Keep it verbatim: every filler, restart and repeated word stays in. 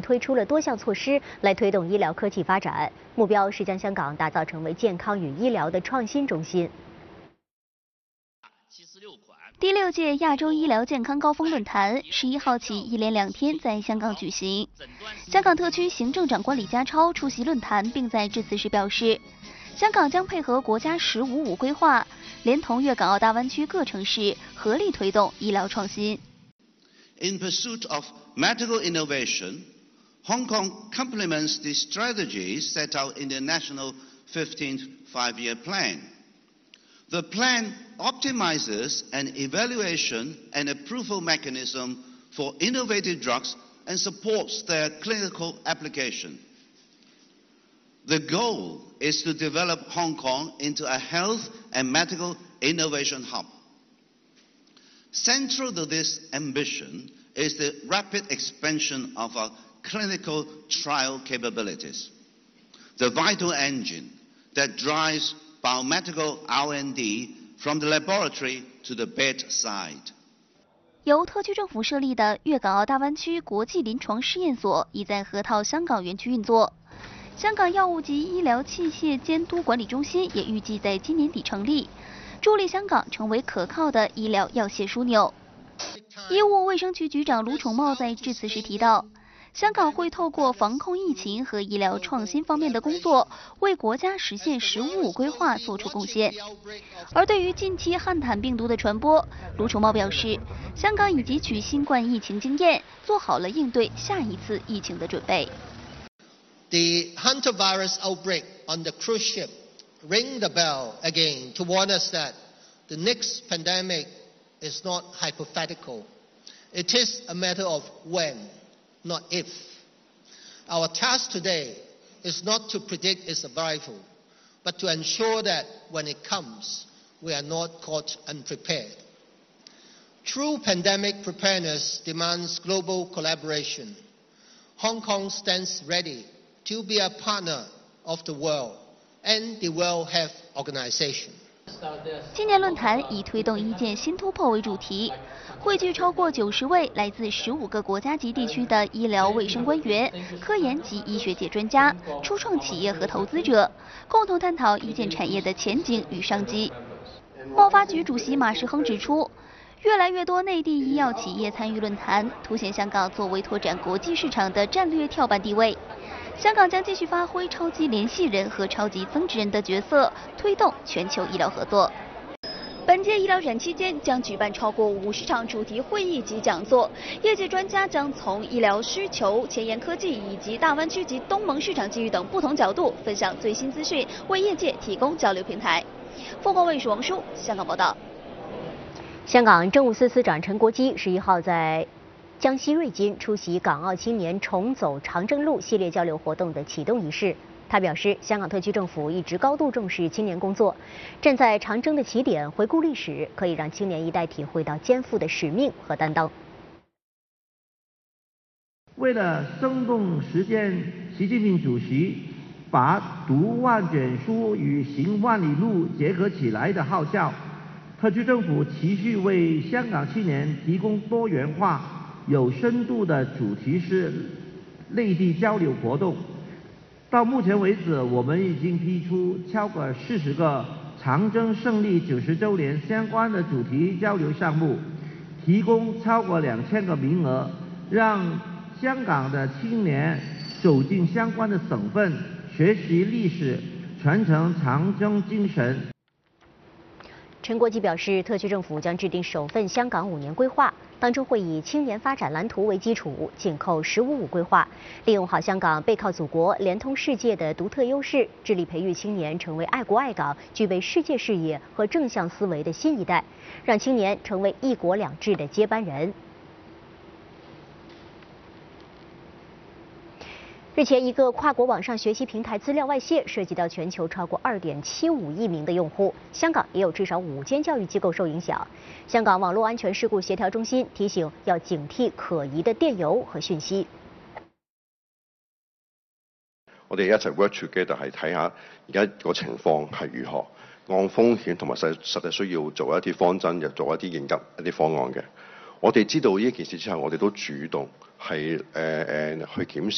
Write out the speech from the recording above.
推出了多项措施来推动医疗科技发展，目标是将香港打造成为健康与医疗的创新中心。 第六届亚洲医疗健康高峰论坛十一号起一连两天在香港举行。香港特区行政长官李家超出席论坛，并在致辞时表示，香港将配合国家“十五五”规划，连同粤港澳大湾区各城市，合力推动医疗创新。 In pursuit of medical innovation, Hong Kong complements the strategies set out in the National fifteenth Five-Year Plan. The plan optimizes an evaluation and approval mechanism for innovative drugs and supports their clinical application. The goal is to develop Hong Kong into a health and medical innovation hub. Central to this ambition is the rapid expansion of our clinical trial capabilities, the vital engine that drives biomedical R and D from the laboratory to the bedside. 由特区政府设立的粤港澳大湾区国际临床试验所已在河套香港园区运作。香港药物及医疗器械监督管理中心也预计在今年底成立，助力香港成为可靠的医疗药械枢纽。医务卫生局局长卢宠茂在致辞时提到，香港会透过防控疫情和医疗创新方面的工作，为国家实现“十五五”规划做出贡献。而对于近期汉坦病毒的传播，卢宠茂表示，香港已汲取新冠疫情经验，做好了应对下一次疫情的准备。 The hantavirus outbreak on the cruise ship ring the bell again to warn us that the next pandemic is not hypothetical. It is a matter of when, not if. Our task today is not to predict its arrival, but to ensure that when it comes, we are not caught unprepared. True pandemic preparedness demands global collaboration. Hong Kong stands ready to be a partner of the world and the World Health Organization. 今年论坛以推动一件新突破为主题，汇聚超过九十位来自十五个国家及地区的医疗卫生官员、科研及医学界专家、初创企业和投资者，共同探讨一件产业的前景与商机。贸发局主席马时亨指出，越来越多内地医药企业参与论坛，凸显香港作为拓展国际市场的战略跳板地位。香港将继续发挥超级联系人和超级增值人的角色，推动全球医疗合作。本届医疗展期间将举办超过五十场主题会议及讲座，业界专家将从医疗需求、前沿科技以及大湾区及东盟市场机遇等不同角度分享最新资讯，为业界提供交流平台。凤凰卫视王舒香港报道。 香港政务司司长陈国基十一号在江西瑞金出席港澳青年重走长征路系列交流活动的启动仪式。他表示，香港特区政府一直高度重视青年工作，站在长征的起点回顾历史，可以让青年一代体会到肩负的使命和担当。 为了生动实践习近平主席把读万卷书与行万里路结合起来的号召，特区政府持续为香港青年提供多元化、有深度的主题式内地交流活动。到目前为止，我们已经批出超过四十个长征胜利九十周年相关的主题交流项目，提供超过两千个名额，让香港的青年走进相关的省份，学习历史，传承长征精神。 陈国基表示，特区政府将制定首份香港五年规划，当中会以青年发展蓝图为基础，紧扣“十五五”规划，利用好香港背靠祖国、连通世界的独特优势，致力培育青年成为爱国爱港、具备世界视野和正向思维的新一代，让青年成为一国两制的接班人。日前，一个跨国网上学习平台资料外泄，涉及到全球超过二点七五亿名的用户，香港也有至少五间教育机构受影响。香港网络安全事故协调中心提醒，要警惕可疑的電郵和訊息。 我哋一齊 work together 係睇下而家個情況係如何，按風險同埋實實際需要做一啲方針，又做一啲應急一啲方案嘅。我哋知道呢件事之後，我哋都主動係誒誒去檢視。